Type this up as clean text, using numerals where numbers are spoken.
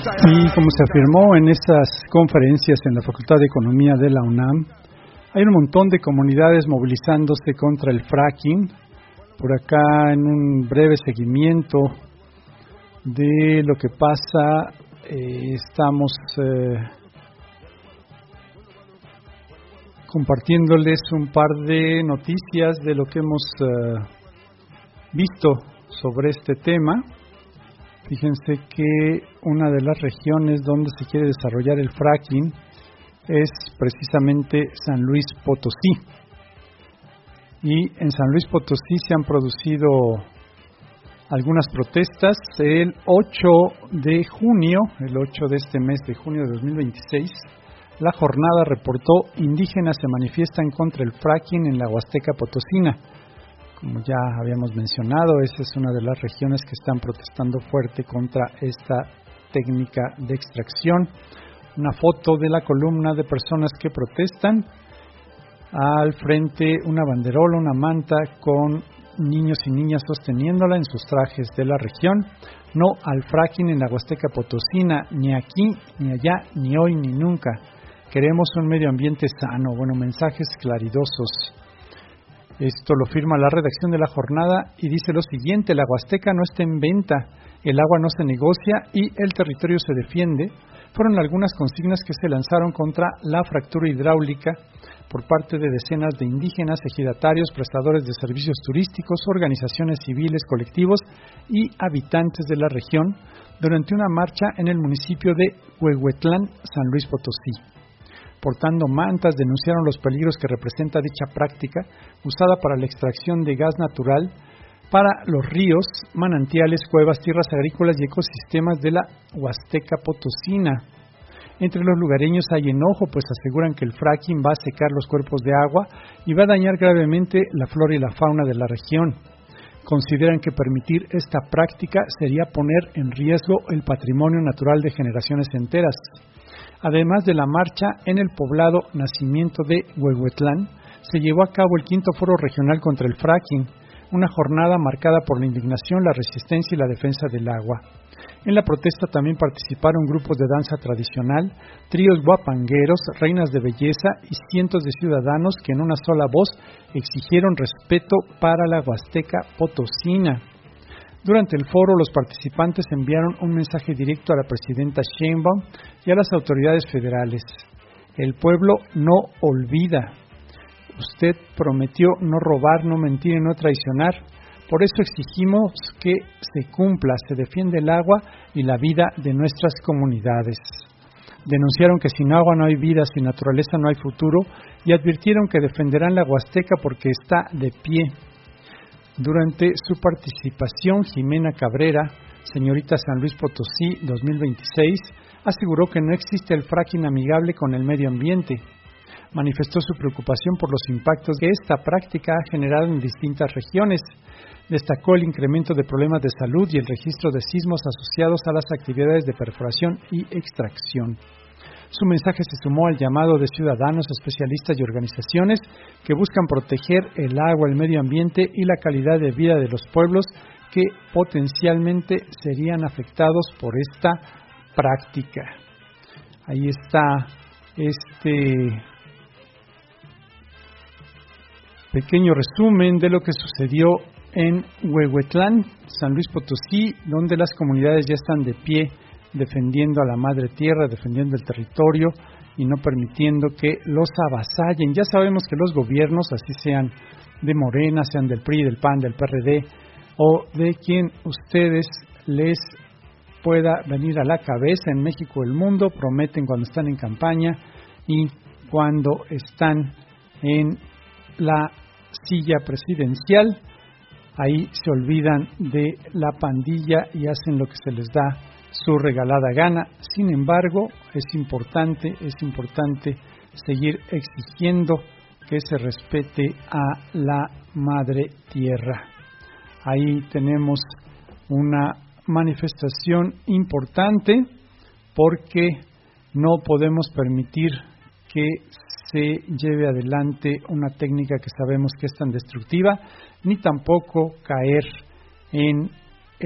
Y como se afirmó en esas conferencias en la Facultad de Economía de la UNAM, hay un montón de comunidades movilizándose contra el fracking. Por acá, en un breve seguimiento de lo que pasa, estamos compartiéndoles un par de noticias de lo que hemos visto sobre este tema. Fíjense que una de las regiones donde se quiere desarrollar el fracking es precisamente San Luis Potosí. Y en San Luis Potosí se han producido algunas protestas. El 8 de junio, el 8 de este mes de junio de 2026, la jornada reportó: indígenas se manifiestan contra el fracking en la Huasteca Potosina. Como ya habíamos mencionado, esa es una de las regiones que están protestando fuerte contra esta técnica de extracción. Una foto de la columna de personas que protestan. Al frente una banderola, una manta con niños y niñas sosteniéndola en sus trajes de la región. No al fracking en la Huasteca Potosina, ni aquí, ni allá, ni hoy, ni nunca. Queremos un medio ambiente sano. Bueno, mensajes claridosos. Esto lo firma la redacción de la jornada y dice lo siguiente: la Huasteca no está en venta, el agua no se negocia y el territorio se defiende. Fueron algunas consignas que se lanzaron contra la fractura hidráulica por parte de decenas de indígenas, ejidatarios, prestadores de servicios turísticos, organizaciones civiles, colectivos y habitantes de la región durante una marcha en el municipio de Huehuetlán, San Luis Potosí. Portando mantas, denunciaron los peligros que representa dicha práctica usada para la extracción de gas natural para los ríos, manantiales, cuevas, tierras agrícolas y ecosistemas de la Huasteca Potosina. Entre los lugareños hay enojo, pues aseguran que el fracking va a secar los cuerpos de agua y va a dañar gravemente la flora y la fauna de la región. Consideran que permitir esta práctica sería poner en riesgo el patrimonio natural de generaciones enteras. Además de la marcha, en el poblado Nacimiento de Huehuetlán se llevó a cabo el quinto foro regional contra el fracking, una jornada marcada por la indignación, la resistencia y la defensa del agua. En la protesta también participaron grupos de danza tradicional, tríos guapangueros, reinas de belleza y cientos de ciudadanos que en una sola voz exigieron respeto para la Huasteca Potosina. Durante el foro, los participantes enviaron un mensaje directo a la presidenta Sheinbaum y a las autoridades federales. El pueblo no olvida. Usted prometió no robar, no mentir y no traicionar. Por eso exigimos que se cumpla, se defiende el agua y la vida de nuestras comunidades. Denunciaron que sin agua no hay vida, sin naturaleza no hay futuro y advirtieron que defenderán la Huasteca porque está de pie. Durante su participación, Jimena Cabrera, señorita San Luis Potosí 2026, aseguró que no existe el fracking amigable con el medio ambiente. Manifestó su preocupación por los impactos que esta práctica ha generado en distintas regiones. Destacó el incremento de problemas de salud y el registro de sismos asociados a las actividades de perforación y extracción. Su mensaje se sumó al llamado de ciudadanos, especialistas y organizaciones que buscan proteger el agua, el medio ambiente y la calidad de vida de los pueblos que potencialmente serían afectados por esta práctica. Ahí está este pequeño resumen de lo que sucedió en Huehuetlán, San Luis Potosí, donde las comunidades ya están de pie defendiendo a la madre tierra, defendiendo el territorio y no permitiendo que los avasallen. Ya sabemos que los gobiernos, así sean de Morena, sean del PRI, del PAN, del PRD o de quien ustedes les pueda venir a la cabeza en México o el mundo, prometen cuando están en campaña y cuando están en la silla presidencial, ahí se olvidan de la pandilla y hacen lo que se les da su regalada gana. Sin embargo, es importante seguir exigiendo que se respete a la madre tierra. Ahí tenemos una manifestación importante porque no podemos permitir que se lleve adelante una técnica que sabemos que es tan destructiva, ni tampoco caer en